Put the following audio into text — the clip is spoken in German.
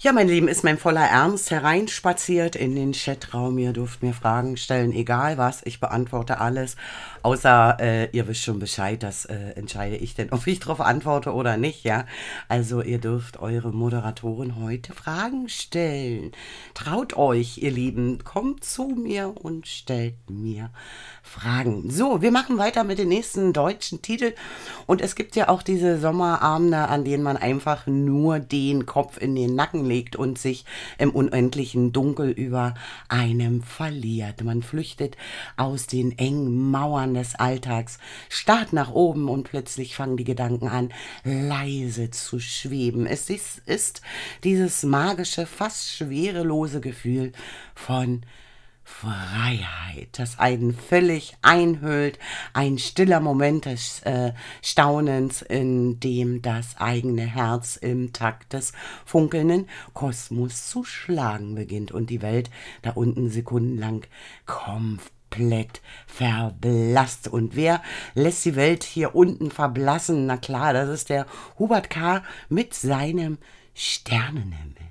Ja, mein Lieben, ist mein voller Ernst hereinspaziert in den Chatraum. Ihr dürft mir Fragen stellen, egal was. Ich beantworte alles. Außer ihr wisst schon Bescheid, das entscheide ich denn, ob ich darauf antworte oder nicht, ja. Also ihr dürft eure Moderatorin heute Fragen stellen. Traut euch, ihr Lieben. Kommt zu mir und stellt mir Fragen. So, wir machen weiter mit den nächsten deutschen Titel. Und es gibt ja auch diese Sommerabende, an denen man einfach nur den Kopf in den Nacken legt und sich im unendlichen Dunkel über einem verliert. Man flüchtet aus den engen Mauern des Alltags, starrt nach oben und plötzlich fangen die Gedanken an, leise zu schweben. Es ist dieses magische, fast schwerelose Gefühl von Freiheit, das einen völlig einhüllt, ein stiller Moment des Staunens, in dem das eigene Herz im Takt des funkelnden Kosmos zu schlagen beginnt und die Welt da unten sekundenlang komplett verblasst. Und wer lässt die Welt hier unten verblassen? Na klar, das ist der Hubert K. mit seinem Sternenhimmel.